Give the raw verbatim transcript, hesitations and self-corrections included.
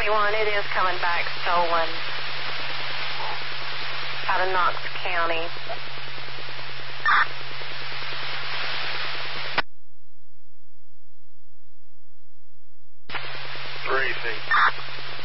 twenty-one, it is coming back stolen out of Knox County. Tracy.